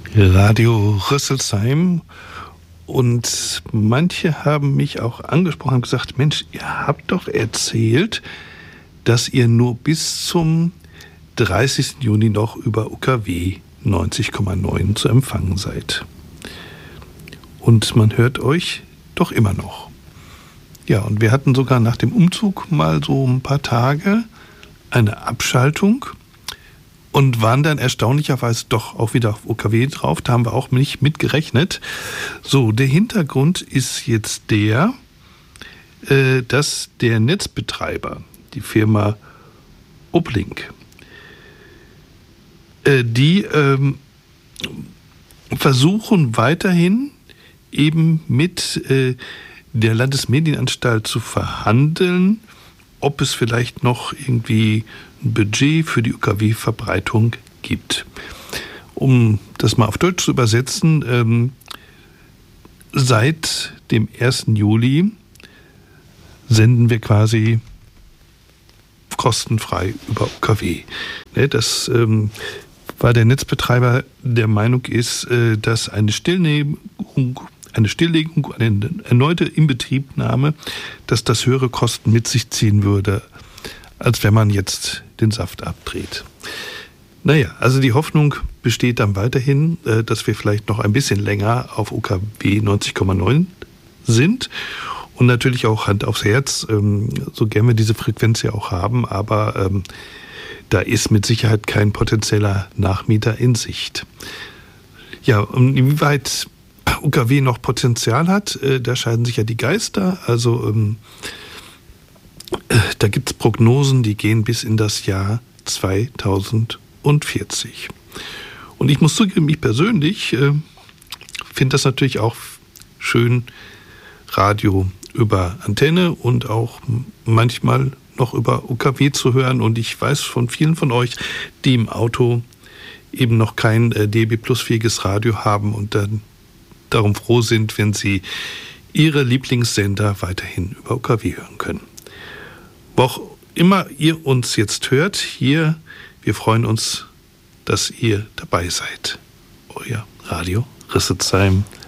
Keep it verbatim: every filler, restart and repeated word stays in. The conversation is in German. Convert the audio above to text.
Radio Rüsselsheim, und manche haben mich auch angesprochen und gesagt, Mensch, ihr habt doch erzählt, dass ihr nur bis zum dreißigsten Juni noch über U K W neunzig Komma neun zu empfangen seid. Und man hört euch doch immer noch. Ja, und wir hatten sogar nach dem Umzug mal so ein paar Tage eine Abschaltung und waren dann erstaunlicherweise doch auch wieder auf U K W drauf. Da haben wir auch nicht mit gerechnet. So, der Hintergrund ist jetzt der, äh, dass der Netzbetreiber, die Firma Uplink, äh, die ähm, versuchen weiterhin eben mit äh, der Landesmedienanstalt zu verhandeln, ob es vielleicht noch irgendwie ein Budget für die U K W-Verbreitung gibt. Um das mal auf Deutsch zu übersetzen, ähm, seit dem ersten Juli senden wir quasi kostenfrei über U K W. Ne, das ähm, weil der Netzbetreiber der Meinung ist, äh, dass eine Stilllegung, eine Stilllegung, eine erneute Inbetriebnahme, dass das höhere Kosten mit sich ziehen würde, als wenn man jetzt den Saft abdreht. Naja, also die Hoffnung besteht dann weiterhin, äh, dass wir vielleicht noch ein bisschen länger auf U K W neunzig Komma neun sind. Und natürlich auch Hand aufs Herz, ähm, so gern wir diese Frequenz ja auch haben, aber ähm, da ist mit Sicherheit kein potenzieller Nachmieter in Sicht. Ja, und inwieweit U K W noch Potenzial hat, äh, da scheiden sich ja die Geister. Also ähm, äh, da gibt es Prognosen, die gehen bis in das Jahr zweitausendvierzig. Und ich muss zugeben, ich persönlich äh, finde das natürlich auch schön, Radio über Antenne und auch manchmal noch über U K W zu hören. Und ich weiß von vielen von euch, die im Auto eben noch kein äh, D A B Plus fähiges Radio haben und dann darum froh sind, wenn sie ihre Lieblingssender weiterhin über U K W hören können. Wo auch immer ihr uns jetzt hört, hier, wir freuen uns, dass ihr dabei seid. Euer Radio Rüsselsheim.